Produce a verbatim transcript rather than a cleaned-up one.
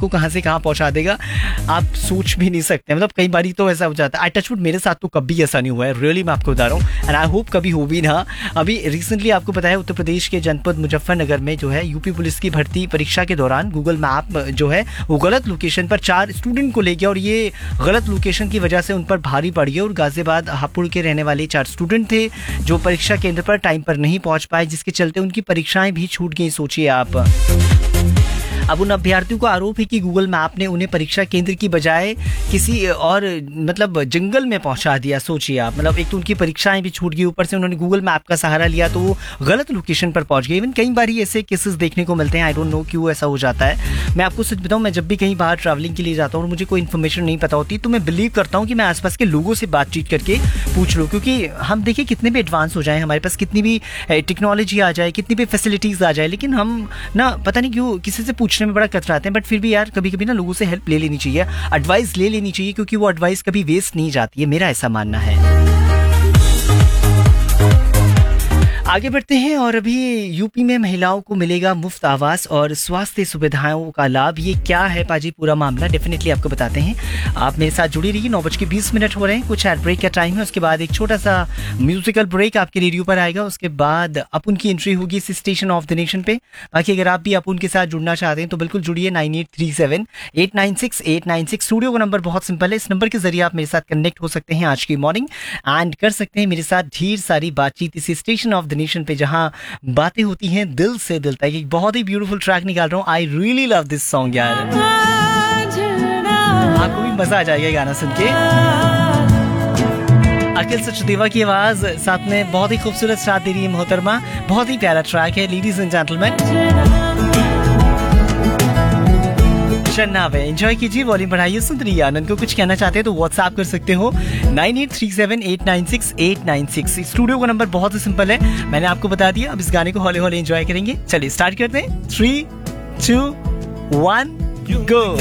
आपको कहाँ से कहाँ पहुँचा देगा आप सोच भी नहीं सकते। मतलब कई बारी तो ऐसा हो जाता है। आई टच वुड मेरे साथ तो कभी ऐसा नहीं हुआ है, रियली मैं आपको बता रहा हूँ, एंड आई होप कभी हो भी ना। अभी रिसेंटली आपको पता है उत्तर प्रदेश के जनपद मुजफ्फरनगर में जो है यूपी पुलिस की भर्ती परीक्षा के दौरान गूगल मैप जो है वो गलत लोकेशन पर चार स्टूडेंट को ले गया और ये गलत लोकेशन की वजह से उन पर भारी पड़ गया। और गाजियाबाद हापुड़ के रहने वाले चार स्टूडेंट थे जो परीक्षा केंद्र पर टाइम पर नहीं पहुंच पाए, जिसके चलते उनकी परीक्षाएं भी छूट गई। सोचिए आप। अब उन अभ्यर्थियों का आरोप है कि गूगल मैप ने उन्हें परीक्षा केंद्र की बजाय किसी और मतलब जंगल में पहुंचा दिया। सोचिए आप, मतलब एक तो उनकी परीक्षाएं भी छूट गई, ऊपर से उन्होंने गूगल मैप का सहारा लिया तो वो गलत लोकेशन पर पहुंच गए। इवन कई बार ऐसे केसेस देखने को मिलते हैं। आई डोंट नो क्यों ऐसा हो जाता है। मैं आपको सच बताऊं, मैं जब भी कहीं बाहर ट्रैवलिंग के लिए जाता हूं और मुझे कोई इन्फॉर्मेशन नहीं पता होती तो मैं बिलीव करता हूं कि मैं आसपास के लोगों से बातचीत करके पूछ लूं, क्योंकि हम देखिए कितने भी एडवांस हो जाए, हमारे पास कितनी भी टेक्नोलॉजी आ जाए, कितनी भी फैसिलिटीज आ जाए, लेकिन हम ना पता नहीं क्यों किसी से पूछने में बड़ा कतराते हैं। बट फिर भी यार कभी कभी ना लोगों से हेल्प ले लेनी चाहिए, एडवाइस ले लेनी चाहिए, क्योंकि वो एडवाइस कभी वेस्ट नहीं जाती है, मेरा ऐसा मानना है। आगे बढ़ते हैं और अभी यूपी में महिलाओं को मिलेगा मुफ्त आवास और स्वास्थ्य सुविधाओं का लाभ। ये क्या है पाजी पूरा मामला, डेफिनेटली आपको बताते हैं। आप मेरे साथ जुड़ी रहिए। नौ बज के बीस मिनट हो रहे हैं, कुछ एड ब्रेक का टाइम है। उसके बाद एक छोटा सा म्यूजिकल ब्रेक आपके रेडियो पर आएगा। उसके बाद अपुन की एंट्री होगी इस स्टेशन ऑफ द नेशन पे। बाकी अगर आप भी अपुन के साथ जुड़ना चाहते हैं तो बिल्कुल जुड़िए। Nine eight three seven eight nine six eight nine six studio का नंबर बहुत सिंपल है। इस नंबर के जरिए आप मेरे साथ कनेक्ट हो सकते हैं आज की मॉर्निंग एंड कर सकते हैं मेरे साथ ढेर सारी बातचीत इस स्टेशन ऑफ द नेशन पे, जहां बातें होती हैं दिल से दिल तक। एक बहुत ही ब्यूटीफुल ट्रैक निकाल रहा हूँ। I really love this song यार, आपको भी मजा आ जाएगा गाना सुन के। अखिल सचदेवा की आवाज साथ में बहुत ही खूबसूरत साथ दे रही है मोहतरमा। बहुत ही प्यारा ट्रैक है लेडीज एंड जेंटलमैन। चन्नावे एंजॉय कीजिए, वॉल्यूम बढ़ाइए, सुन रहिए। आनंद को कुछ कहना चाहते हैं तो व्हाट्सएप कर सकते हो nine eight three seven eight nine six eight nine six. Studio का नंबर बहुत ही सिंपल है, मैंने आपको बता दिया। अब इस गाने को हौले हौले एंजॉय करेंगे। चलिए स्टार्ट करते हैं। Three to one go.